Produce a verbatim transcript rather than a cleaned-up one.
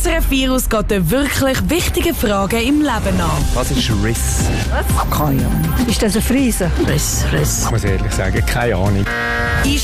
S R F Virus geht den wirklich wichtigen Fragen im Leben nach. Was ist Riss? Was? Keine Ahnung. Ist das ein Friese? Riss, Riss. Ich muss ehrlich sagen, keine Ahnung. In